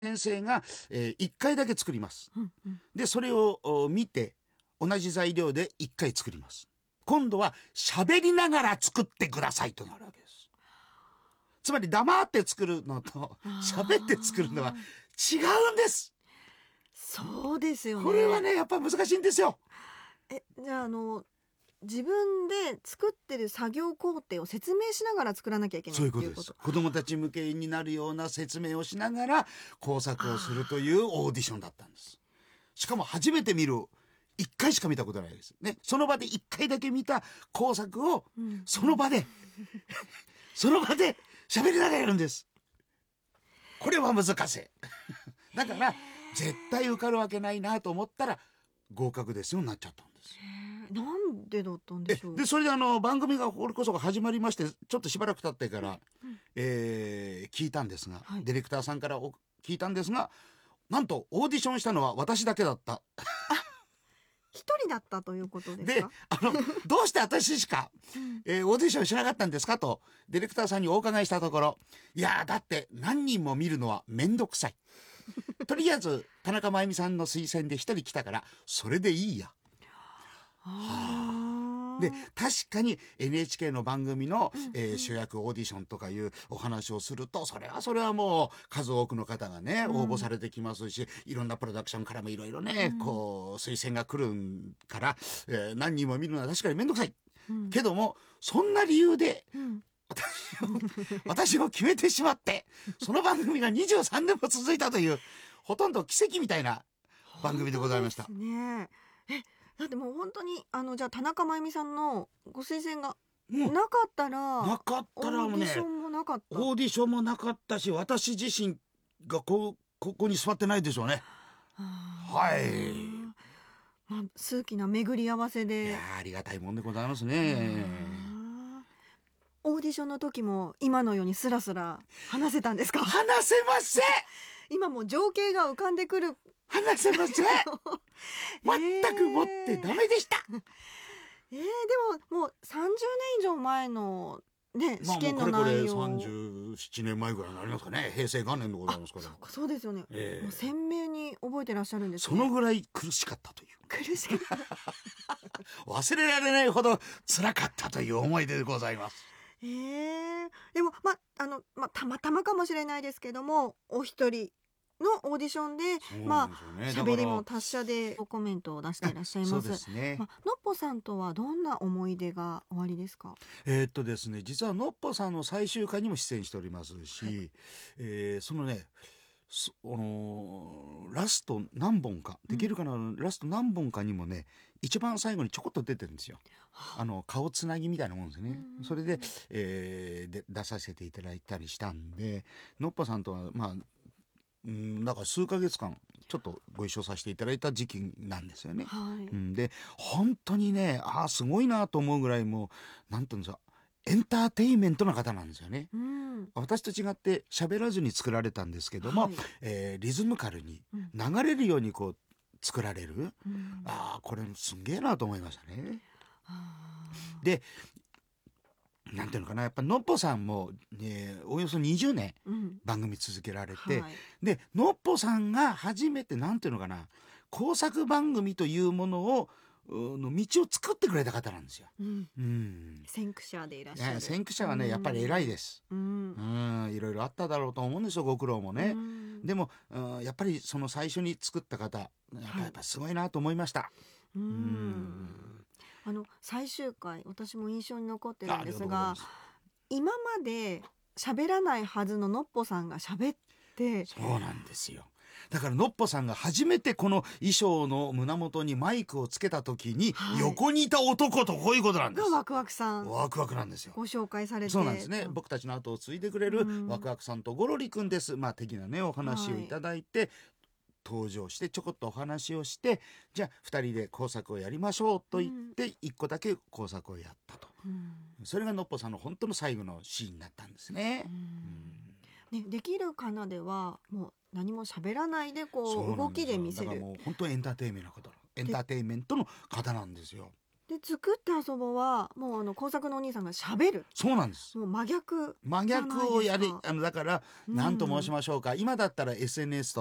先生が、1回だけ作ります、でそれを見て同じ材料で1回作ります。今度は喋りながら作ってくださいとなるわけです。つまり黙って作るのと喋って作るのは違うんです。 そうですよね。 これはねやっぱり難しいんですよ。 じゃあ自分で作ってる作業工程を説明しながら作らなきゃいけないそういうことです。子どもたち向けになるような説明をしながら工作をするというオーディションだったんです。しかも初めて見る、1回しか見たことないですね。その場で1回だけ見た工作をその場でその場で喋りながらやるんです。これは難しいだから絶対受かるわけないなと思ったら合格ですよになっちゃったんです。 なんでだったんでしょう。 でそれで番組がこれこそ始まりまして、ちょっとしばらく経ってから、聞いたんですが、ディレクターさんから聞いたんですが、なんとオーディションしたのは私だけだった。 一人だったということですでか。 どうして私しか、オーディションしなかったんですかとディレクターさんにお伺いしたところ、いやだって何人も見るのはめんどくさいとりあえず田中真由美さんの推薦で一人来たからそれでいいや。で確かに NHK の番組の、主役オーディションとかいうお話をすると、それはもう数多くの方がね、応募されてきますし、いろんなプロダクションからもいろいろね、こう推薦が来るから、何人も見るのは確かに面倒くさい、けどもそんな理由で、私を決めてしまってその番組が23年も続いたというほとんど奇跡みたいな番組でございました。 そうですね。だってもう本当にじゃあ田中真由美さんのご推薦がなかったら、 なかったらもうね、 オーディションもなかった。 オーディションもなかったし、私自身がここに座ってないでしょうね。はい。 数奇な巡り合わせで。 いやありがたいもんでございますね。 オーディションの時も今のようにスラスラ話せたんですか。 話せません。 今もう情景が浮かんでくる。 話せません全くもってダメでした。 でももう30年以上前のね、試験の内容、 これ37年前ぐらいになりますかね。平成元年でございますから。 そうですよね、もう鮮明に覚えてらっしゃるんですね。 そのぐらい苦しかったという、 苦しかった忘れられないほど辛かったという思い出でございます。 でもたまたまかもしれないですけども、お一人のオーディションで喋りも達者でコメントを出していらっしゃいます。 そうですね。 のっぽさんとはどんな思い出がおありですか。 ですね、実はのっぽさんの最終回にも出演しておりますし、そのね、ラスト何本かできるかな、ラスト何本かにもね、一番最後にちょこっと出てるんですよ。顔つなぎみたいなもんですね。それで、出させていただいたりしたんで、のっぽさんとはだから数ヶ月間ちょっとご一緒させていただいた時期なんですよね。で本当にね、すごいなと思うぐらい、もうなんていうんですか、エンターテインメントな方なんですよね。私と違って喋らずに作られたんですけども、リズミカルに流れるようにこう作られる、これすんげえなと思いましたね。でなんていうのかな、やっぱのっぽさんも、およそ20年番組続けられて、でのっぽさんが初めてなんていうのかな、工作番組というものをの道を作ってくれた方なんですよ。 先駆者でいらっしゃる。 先駆者はねやっぱり偉いです。いろいろあっただろうと思うんですよ、ご苦労もね。でもやっぱりその最初に作った方、やっぱすごいなと思いました。 最終回、私も印象に残ってるんですが、今まで喋らないはずののっぽさんが喋って。 そうなんですよ。だからのっぽさんが初めてこの衣装の胸元にマイクをつけた時に、横にいた男とこういうことなんです。 ワクワクさん、 ワクワクなんですよ。 ご紹介されて。 そうなんですね。僕たちの後を継いでくれるワクワクさんとゴロリくんです、的なねお話をいただいて、登場してちょこっとお話をして、じゃあ2人で工作をやりましょうと言って、1個だけ工作をやったと、それがのっぽさんの本当の最後のシーンだったんですね。 できるかなではもう何も喋らないでこう動きで見せる。 だからもう本当にエンターテインメントの方なんですよ。 で作って遊ぼうはもう工作のお兄さんがしゃべる。 そうなんです。 もう真逆真逆をやりじゃないですかだから何と申しましょうか、今だったら SNS と